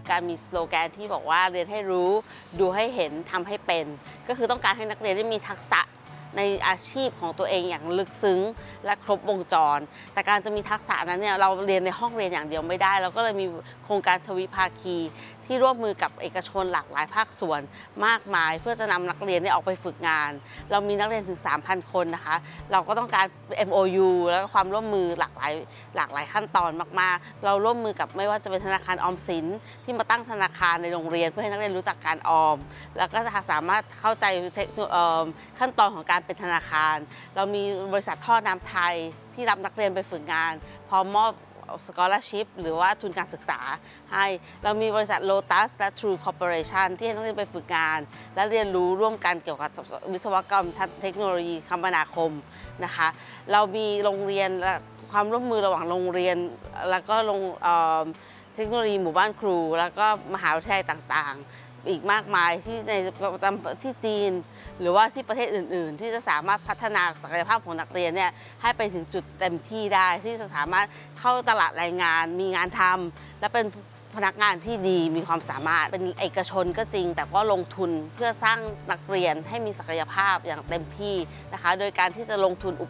การมีสโลแกนที่บอกว่าเรียนให้รู้ดูให้เห็นทำให้เป็นก็คือต้องการให้นักเรียนได้มีทักษะในอาชีพของตัวเองอย่างลึกซึ้งและครบวงจรแต่การจะมีทักษะนั้นเนี่ยเราเรียนในห้องเรียนอย่างเดียวไม่ได้เราก็เลยมีโครงการทวิภาคีที่ร่วมมือกับเอกชนหลากหลายภาคส่วนมากมายเพื่อจะนำนักเรียนออกไปฝึกงานเรามีนักเรียนถึง 3,000 คนนะคะเราก็ต้องการ MOU แล้วก็ความร่วมมือหลากหลายขั้นตอนมากๆเราร่วมมือกับไม่ว่าจะเป็นธนาคารออมสินที่มาตั้งธนาคารในโรงเรียนเพื่อให้นักเรียนรู้จักการออมแล้วก็สามารถเข้าใจขั้นตอนของการเป็นธนาคารเรามีบริษัทท่อน้ำไทยที่รับนักเรียนไปฝึกงานพร้อมมอบscholarship หรือว่าทุนการศึกษาให้เรามีบริษัท Lotus และ True Corporation ที่ให้นักเรียนไปฝึกงานและเรียนรู้ร่วมกันเกี่ยวกับวิศวกรรมเทคโนโลยีคมนาคมนะคะเรามีโรงเรียนและความร่วมมือระหว่างโรงเรียนแล้วก็เทคโนโลยีหมู่บ้านครูแล้วก็มหาวิทยาลัยต่างๆอีกมากมายที่จีนหรือว่าที่ประเทศอื่นๆที่จะสามารถพัฒนาศักยภาพของนักเรียนเนี่ยให้ไปถึงจุดเต็มที่ได้ที่จะสามารถเข้าตลาดแรงงานมีงานทำและเป็นพนักงานที่ดีมีความสามารถเป็นเอกชนก็จริงแต่ก็ลงทุนเพื่อสร้างนักเรียนให้มีศักยภาพอย่างเต็มที่นะคะโดยการที่จะลงทุน